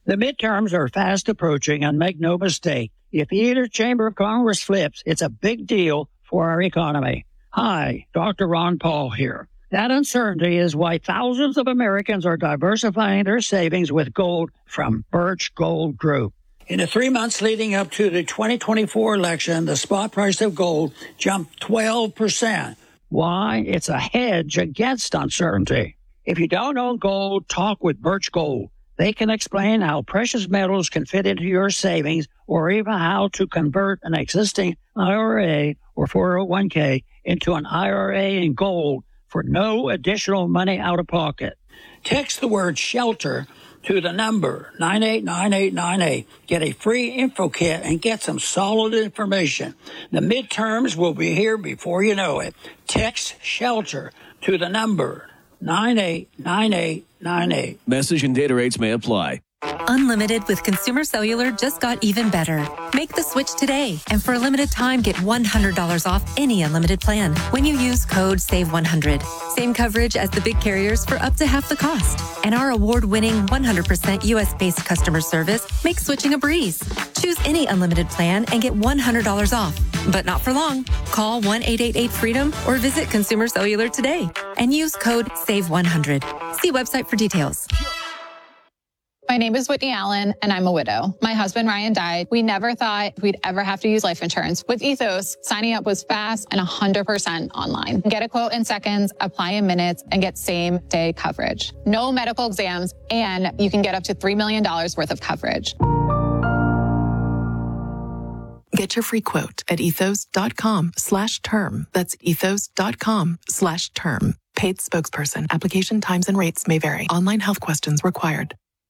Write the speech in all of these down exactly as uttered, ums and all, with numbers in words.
The midterms are fast approaching, and make no mistake, if either chamber of Congress flips, it's a big deal for our economy. Hi, Doctor Ron Paul here. That uncertainty is why thousands of Americans are diversifying their savings with gold from Birch Gold Group. In the three months leading up to the twenty twenty-four election, the spot price of gold jumped twelve percent. Why? It's a hedge against uncertainty. If you don't own gold, talk with Birch Gold. They can explain how precious metals can fit into your savings, or even how to convert an existing I R A or four oh one k into an I R A in gold for no additional money out of pocket. Text the word SHELTER to the number nine eight nine eight nine eight. Get a free info kit and get some solid information. The midterms will be here before you know it. Text SHELTER to the number nine eight nine eight nine eight. Message and data rates may apply. Unlimited with Consumer Cellular just got even better. Make the switch today, and for a limited time, get one hundred dollars off any unlimited plan when you use code save one hundred. Same coverage as the big carriers for up to half the cost. And our award-winning one hundred percent U S-based customer service makes switching a breeze. Choose any unlimited plan and get one hundred dollars off. But not for long. Call one eight eight eight freedom or visit Consumer Cellular today and use code save one hundred. See website for details. My name is Whitney Allen, and I'm a widow. My husband, Ryan, died. We never thought we'd ever have to use life insurance. With Ethos, signing up was fast and one hundred percent online. Get a quote in seconds, apply in minutes, and get same-day coverage. No medical exams, and you can get up to three million dollars worth of coverage. Get your free quote at ethos.com slash term. That's ethos.com slash term. Paid spokesperson. Application times and rates may vary. Online health questions required.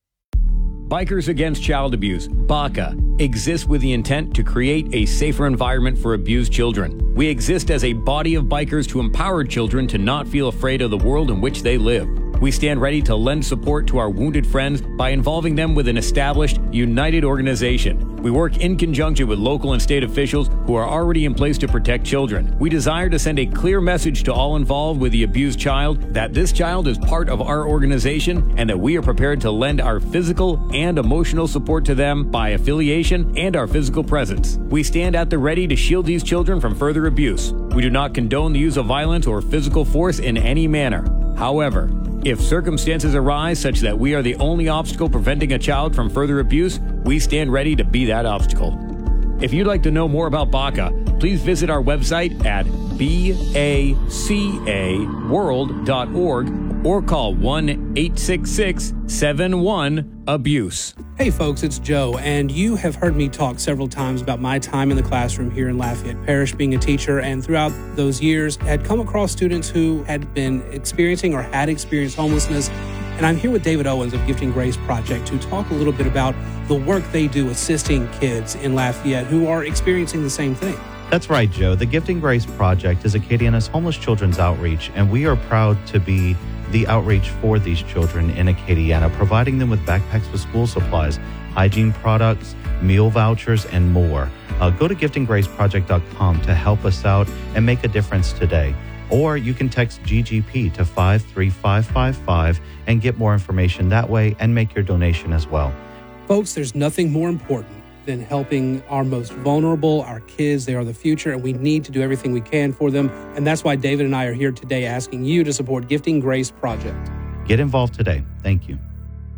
Bikers Against Child Abuse, B A C A, exists with the intent to create a safer environment for abused children. We exist as a body of bikers to empower children to not feel afraid of the world in which they live. We stand ready to lend support to our wounded friends by involving them with an established, united organization. We work in conjunction with local and state officials who are already in place to protect children. We desire to send a clear message to all involved with the abused child that this child is part of our organization and that we are prepared to lend our physical and emotional support to them by affiliation and our physical presence. We stand at the ready to shield these children from further abuse. We do not condone the use of violence or physical force in any manner. However, if circumstances arise such that we are the only obstacle preventing a child from further abuse, we stand ready to be that obstacle. If you'd like to know more about B A C A, please visit our website at B A C A world dot org or call one eight six six seven one abuse. Hey folks, it's Joe, and you have heard me talk several times about my time in the classroom here in Lafayette Parish being a teacher, and throughout those years had come across students who had been experiencing or had experienced homelessness. And I'm here with David Owens of Gifting Grace Project to talk a little bit about the work they do assisting kids in Lafayette who are experiencing the same thing. That's right, Joe. The Gifting Grace Project is Acadiana's homeless children's outreach, and we are proud to be the outreach for these children in Acadiana, providing them with backpacks with school supplies, hygiene products, meal vouchers, and more. Uh, go to gifting grace project dot com to help us out and make a difference today. Or you can text G G P to five three five five five and get more information that way and make your donation as well. Folks, there's nothing more important than helping our most vulnerable, our kids. They are the future, and we need to do everything we can for them. And that's why David and I are here today asking you to support Gifting Grace Project. Get involved today. Thank you.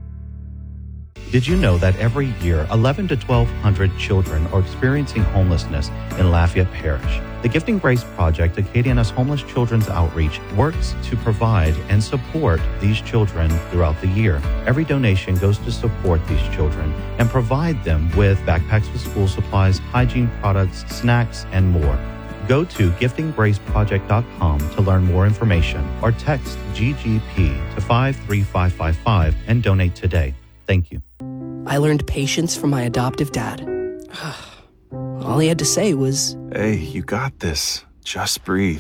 Did you know that every year, eleven to twelve hundred children are experiencing homelessness in Lafayette Parish? The Gifting Grace Project, Acadiana's homeless children's outreach, works to provide and support these children throughout the year. Every donation goes to support these children and provide them with backpacks with school supplies, hygiene products, snacks, and more. Go to gifting grace project dot com to learn more information or text G G P to five three five five five and donate today. Thank you. I learned patience from my adoptive dad. All he had to say was, "Hey, you got this. Just breathe."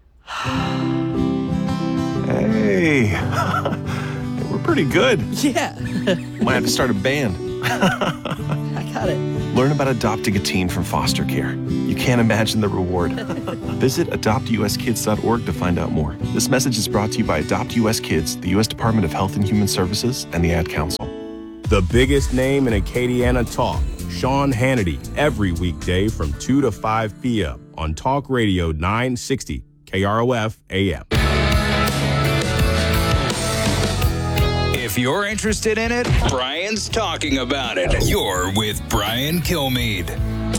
Hey, we're pretty good. Yeah. Might have to start a band. I got it. Learn about adopting a teen from foster care. You can't imagine the reward. Visit adopt u s kids dot org to find out more. This message is brought to you by Adopt U S Kids, the U S Department of Health and Human Services, and the Ad Council. The biggest name in Acadiana talk, Sean Hannity, every weekday from two to five p.m. on Talk Radio nine sixty K R O F A M. If you're interested in it, Brian's talking about it. You're with Brian Kilmeade.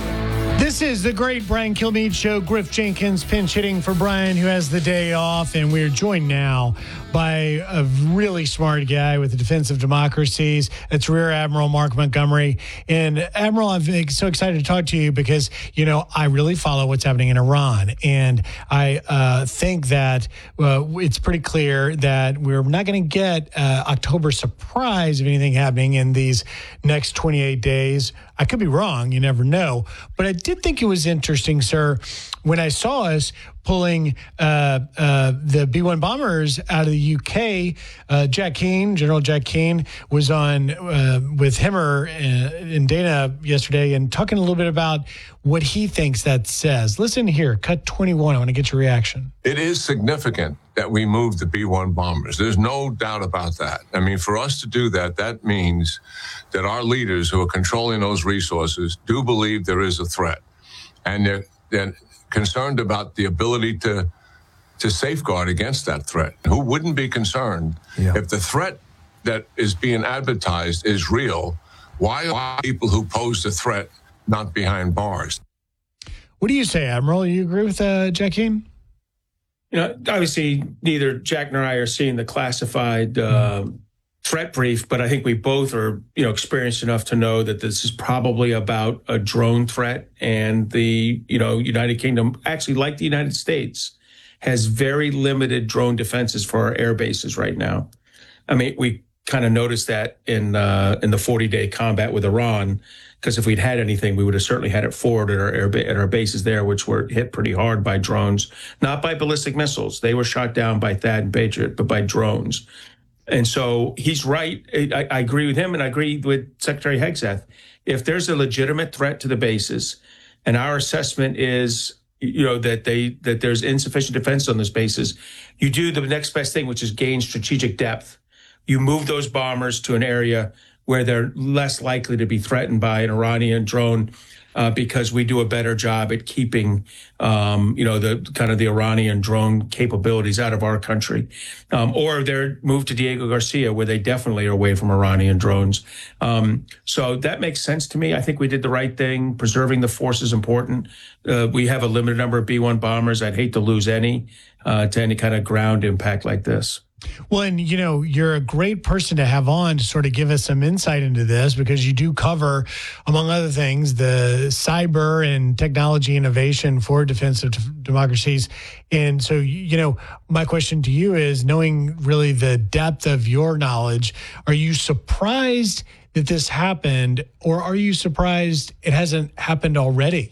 This is the great Brian Kilmeade Show. Griff Jenkins pinch hitting for Brian, who has the day off, and we're joined now by a really smart guy with the Defense of Democracies. It's Rear Admiral Mark Montgomery. And Admiral, I'm so excited to talk to you because, you know, I really follow what's happening in Iran. And I uh, think that uh, it's pretty clear that we're not going to get uh, October surprise of anything happening in these next twenty-eight days. I could be wrong. You never know. But I did think it was interesting, sir, when I saw us pulling uh, uh, the B one bombers out of the U K. Uh, Jack Keane, General Jack Keane, was on uh, with Hemmer in Dana yesterday and talking a little bit about what he thinks that says. Listen here, cut twenty-one. I want to get your reaction. It is significant that we moved the B one bombers. There's no doubt about that. I mean, for us to do that, that means that our leaders who are controlling those resources do believe there is a threat. And they're, they're concerned about the ability to to safeguard against that threat. Who wouldn't be concerned yeah. if the threat that is being advertised is real? Why are people who pose the threat not behind bars? What do you say, Admiral? You agree with uh, Jack Keane? You know, obviously, neither Jack nor I are seeing the classified uh, threat brief, but I think we both are, you know, experienced enough to know that this is probably about a drone threat. And the, you know, United Kingdom, actually, like the United States, has very limited drone defenses for our air bases right now. I mean, we kind of noticed that in uh, in the forty-day combat with Iran, because if we'd had anything, we would have certainly had it forward at our air ba- at our bases there, which were hit pretty hard by drones, not by ballistic missiles. They were shot down by THAAD and Patriot, but by drones. And so he's right. I, I agree with him, and I agree with Secretary Hegseth. If there's a legitimate threat to the bases, and our assessment is, you know, that they that there's insufficient defense on those bases, you do the next best thing, which is gain strategic depth. You move those bombers to an area where they're less likely to be threatened by an Iranian drone, uh, because we do a better job at keeping, um, you know, the kind of the Iranian drone capabilities out of our country. Um, or they're moved to Diego Garcia, where they definitely are away from Iranian drones. Um, so that makes sense to me. I think we did the right thing. Preserving the force is important. Uh, we have a limited number of B one bombers. I'd hate to lose any uh, to any kind of ground impact like this. Well, and, you know, you're a great person to have on to sort of give us some insight into this, because you do cover, among other things, the cyber and technology innovation for Defense of Democracies. And so, you know, my question to you is, knowing really the depth of your knowledge, are you surprised that this happened, or are you surprised it hasn't happened already?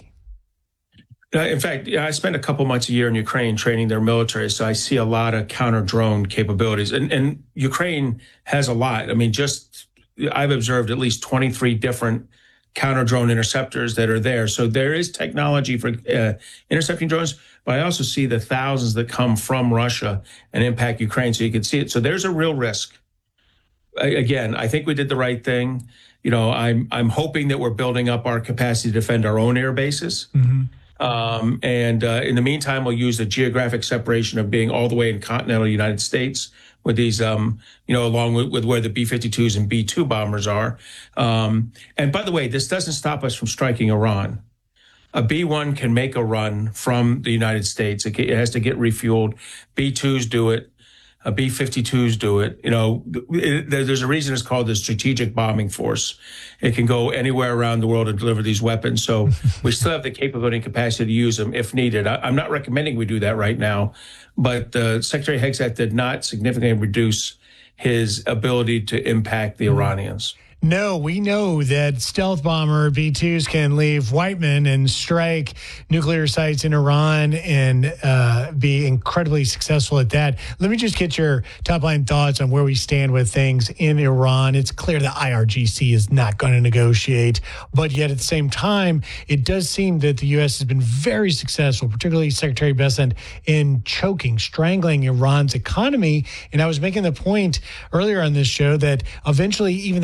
In fact, I spent a couple months a year in Ukraine training their military, so I see a lot of counter-drone capabilities. And, and Ukraine has a lot. I mean, just I've observed at least twenty-three different counter-drone interceptors that are there. So there is technology for uh, intercepting drones, but I also see the thousands that come from Russia and impact Ukraine, so you can see it. So there's a real risk. I, again, I think we did the right thing. You know, I'm I'm hoping that we're building up our capacity to defend our own air bases. Mm-hmm. Um, and uh, in the meantime, we'll use the geographic separation of being all the way in continental United States with these, um, you know, along with, with where the B fifty-twos and B two bombers are. Um, and by the way, this doesn't stop us from striking Iran. A B one can make a run from the United States. It, it has to get refueled. B twos do it. Uh, B fifty-twos do it. You know, it, there's a reason it's called the Strategic Bombing Force. It can go anywhere around the world and deliver these weapons. So we still have the capability and capacity to use them if needed. I, I'm not recommending we do that right now, but uh, Secretary Hegseth did not significantly reduce his ability to impact the Iranians. No, we know that stealth bomber B twos can leave Whiteman and strike nuclear sites in Iran and uh, be incredibly successful at that. Let me just get your top line thoughts on where we stand with things in Iran. It's clear the I R G C is not going to negotiate, but yet at the same time, it does seem that the U S has been very successful, particularly Secretary Bessent, in choking, strangling Iran's economy. And I was making the point earlier on this show that eventually even the I R G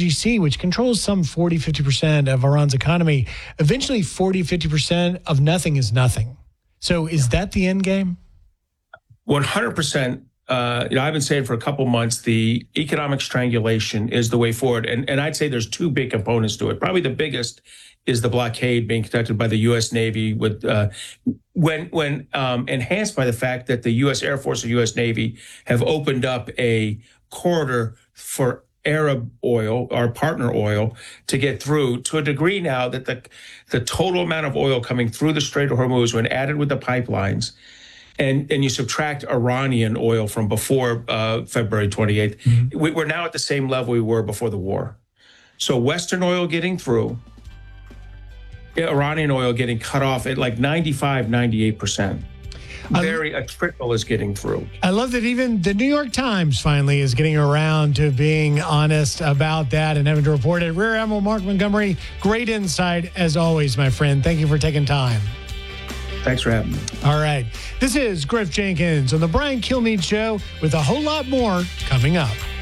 G C, which controls some forty, fifty percent of Iran's economy. Eventually, forty, fifty percent of nothing is nothing. So is that the end game? one hundred percent. Uh, you know, I've been saying for a couple months, the economic strangulation is the way forward. And, and I'd say there's two big components to it. Probably the biggest is the blockade being conducted by the U S Navy, with uh, when when um, enhanced by the fact that the U S Air Force and U S Navy have opened up a corridor for Arab oil, our partner oil, to get through to a degree now that the the total amount of oil coming through the Strait of Hormuz, when added with the pipelines, and and you subtract Iranian oil from before uh, February twenty-eighth, mm-hmm. we, we're now at the same level we were before the war. So Western oil getting through, Iranian oil getting cut off at like ninety-five, ninety-eight percent. Very, a trickle is getting through. I love that even the New York Times finally is getting around to being honest about that and having to report it. Rear Admiral Mark Montgomery, great insight as always, my friend. Thank you for taking time. Thanks for having me. All right. This is Griff Jenkins on the Brian Kilmeade Show with a whole lot more coming up.